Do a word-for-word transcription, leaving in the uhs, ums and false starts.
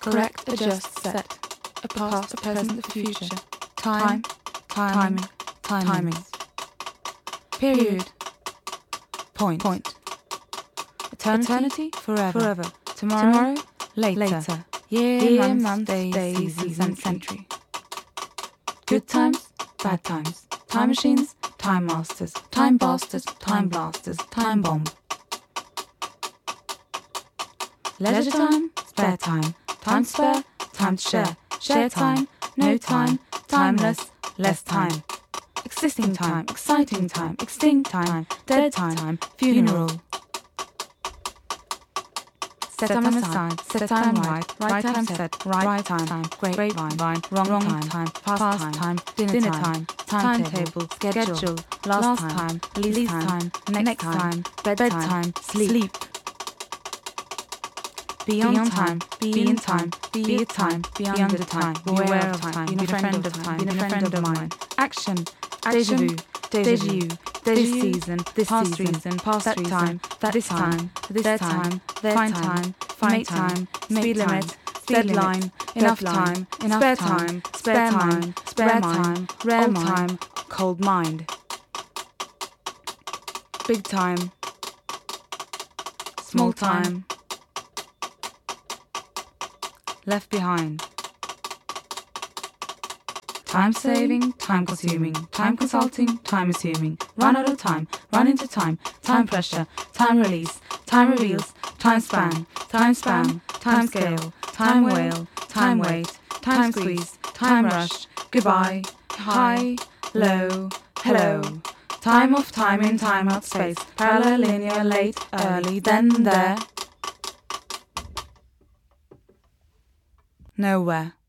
correct, adjust, set. A past, a present, a future. Time, timing, timing. Period. Point. Point. Eternity, Eternity forever. forever. Tomorrow, Tomorrow later. later. Year, Year month, month, day, day, season, season, century. Good times, bad times. Time machines, time masters. Time bastards, time blasters. Time bomb. Leisure time, spare time. Time spare, time to share. Share time, no time. Timeless, less time. Existing time, exciting time. Extinct time, dead time. Funeral. Set time aside, set time right, right time set, right time, great vine, wrong time, past time, dinner time, timetable, schedule, last time, least time, next time, bedtime, sleep. Be on time, be in time, be a time, be under time, be aware of time, be a friend of time, be a friend of mine. Action, déjà vu, déjà vu, this season, this season, past that time, that this time, this time, find time, find time, speed limit, deadline, enough time, spare time, spare mind, spare time, rare time, cold mind. Big time, small time, left behind. Time saving, time consuming, time consulting, time assuming, run out of time, run into time, time pressure, time release, time reveals, time span, time span, time scale, time whale, time wait, time squeeze, time rush, goodbye, high, low, hello. Time of time in time out space, parallel, linear, late, early, then, there. Nowhere.